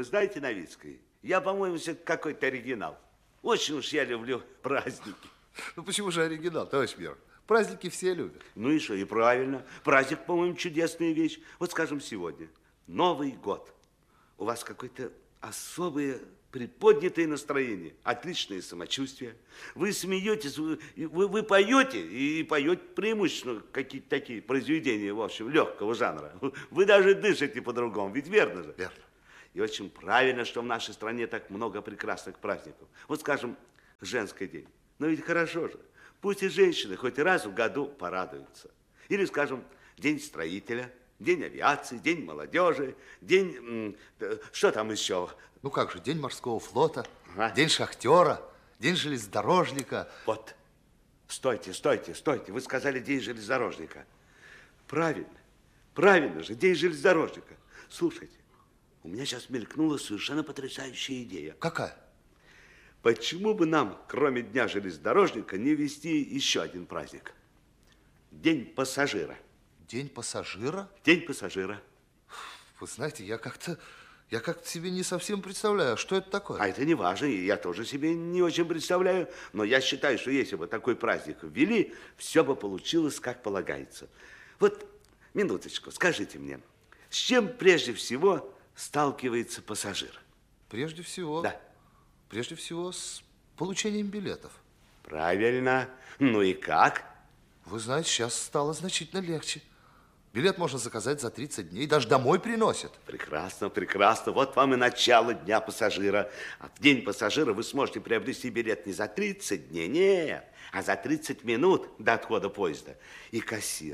Вы знаете, Новицкий, я, по-моему, какой-то оригинал. Очень уж я люблю праздники. Ну почему же оригинал, товарищ Миров? Праздники все любят. Ну и что, и правильно. Праздник, по-моему, чудесная вещь. Вот, скажем, сегодня Новый год. У вас какое-то особое приподнятое настроение, отличное самочувствие. Вы смеетесь, вы поете, и поете преимущественно какие-то такие произведения, в общем, легкого жанра. Вы даже дышите по-другому, ведь верно же? Верно. И очень правильно, что в нашей стране так много прекрасных праздников. Вот, скажем, женский день. Но ведь хорошо же. Пусть и женщины хоть раз в году порадуются. Или, скажем, день строителя, день авиации, день молодежи, день... Что там еще? Ну как же, день морского флота, Ага. день шахтера, день железнодорожника. Вот. Стойте, стойте, стойте. Вы сказали день железнодорожника. Правильно. Правильно же, день железнодорожника. Слушайте, у меня сейчас мелькнула совершенно потрясающая идея. Какая? Почему бы нам, кроме Дня железнодорожника, не ввести еще один праздник? День пассажира. День пассажира? День пассажира. Вы знаете, я как-то себе не совсем представляю, что это такое. А это не важно, и я тоже себе не очень представляю. Но я считаю, что если бы такой праздник ввели, все бы получилось как полагается. Вот, минуточку, скажите мне, с чем прежде всего сталкивается пассажир? Прежде всего... Да. Прежде всего с получением билетов. Правильно. Ну и как? Вы знаете, сейчас стало значительно легче. Билет можно заказать за 30 дней, даже домой приносят. Прекрасно, прекрасно. Вот вам и начало Дня пассажира. А в День пассажира вы сможете приобрести билет не за 30 дней, нет, а за 30 минут до отхода поезда. И кассир,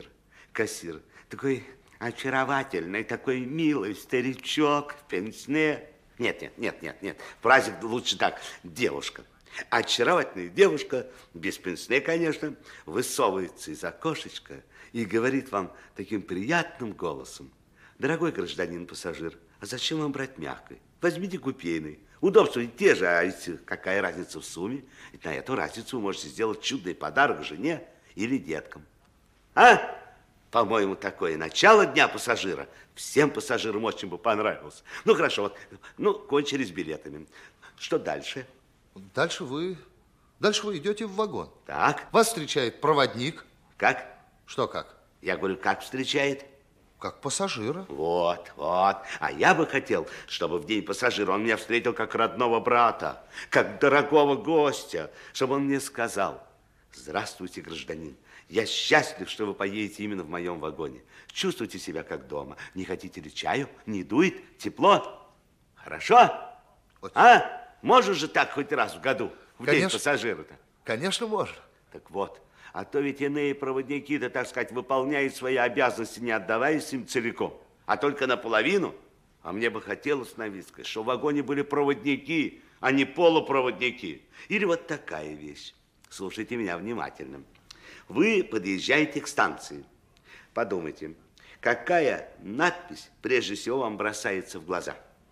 такой очаровательный, такой милый старичок в пенсне. Нет. Праздник лучше так. Девушка. Очаровательная девушка, без пенсне, конечно, высовывается из окошечка и говорит вам таким приятным голосом: дорогой гражданин-пассажир, а зачем вам брать мягкой? Возьмите купейный. Удобства ведь те же, а какая разница в сумме? Ведь на эту разницу вы можете сделать чудный подарок жене или деткам. А? По-моему, такое начало Дня пассажира всем пассажирам очень бы понравилось. Ну, хорошо, вот, кончили с билетами. Что дальше? Дальше вы идете в вагон. Так. Вас встречает проводник. Как? Что как? Я говорю, как встречает? Как пассажира. Вот. А я бы хотел, чтобы в день пассажира он меня встретил как родного брата, как дорогого гостя, чтобы он мне сказал: здравствуйте, гражданин. Я счастлив, что вы поедете именно в моем вагоне. Чувствуйте себя как дома. Не хотите ли чаю? Не дует? Тепло? Хорошо? Очень. А? Можешь же так хоть раз в году, в день пассажира-то? Конечно, можно. Так вот, а то ведь иные проводники-то, так сказать, выполняют свои обязанности, не отдаваясь им целиком, а только наполовину. А мне бы хотелось, Новицкая, что в вагоне были проводники, а не полупроводники. Или вот такая вещь. Слушайте меня внимательно. Вы подъезжаете к станции. Подумайте, какая надпись прежде всего вам бросается в глаза?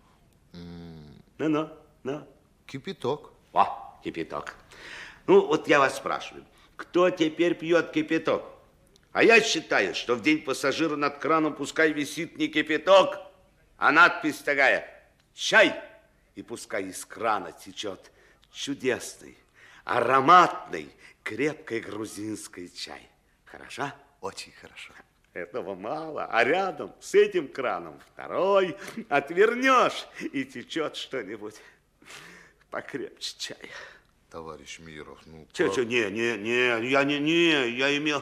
Ну. Кипяток. О, кипяток. Ну, вот я вас спрашиваю, кто теперь пьет кипяток? А я считаю, что в день пассажира над краном пускай висит не кипяток, а надпись такая: чай. И пускай из крана течет чудесный, ароматный, крепкий грузинский чай. Хорошо? Очень хорошо. Этого мало, а рядом с этим краном второй отвернешь, и течет что-нибудь покрепче чая. Товарищ Миров, ну... Я имел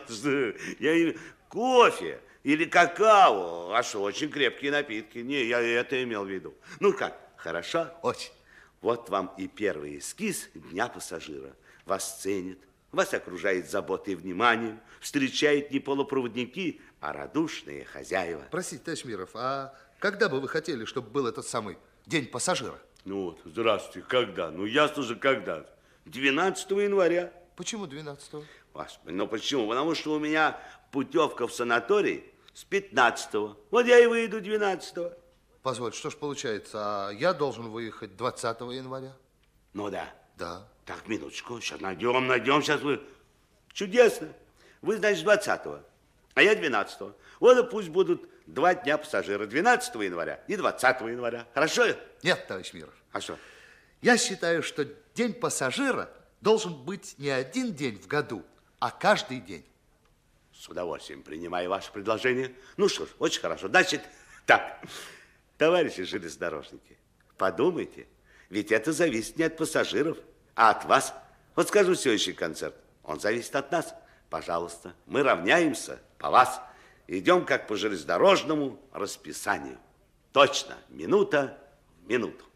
кофе или какао, а что, очень крепкие напитки. Не, я это имел в виду. Ну как, хорошо? Очень. Вот вам и первый эскиз Дня пассажира. Вас ценят, вас окружает заботой и вниманием, встречают не полупроводники, а радушные хозяева. Простите, товарищ Миров, а когда бы вы хотели, чтобы был этот самый День пассажира? Ну вот, здравствуйте, когда? Ну ясно же, когда. 12 января. Почему 12-го? Господи, ну почему? Потому что у меня путевка в санаторий с 15-го. Вот я и выйду 12-го. Позвольте, что ж получается, а я должен выехать 20 января? Ну да. Да. Так, минуточку, сейчас найдем, сейчас вы... Чудесно. Вы, значит, 20-го, а я 12-го. Вот и пусть будут 2 дня пассажира, 12 января и 20 января. Хорошо? Нет, товарищ Миров. А что? Я считаю, что день пассажира должен быть не один день в году, а каждый день. С удовольствием принимаю ваше предложение. Ну что ж, очень хорошо. Значит, так, товарищи железнодорожники, подумайте, ведь это зависит не от пассажиров, а от вас. Вот скажу, следующий концерт, он зависит от нас. Пожалуйста, мы равняемся по вас. Идем как по железнодорожному расписанию. Точно, минута в минуту.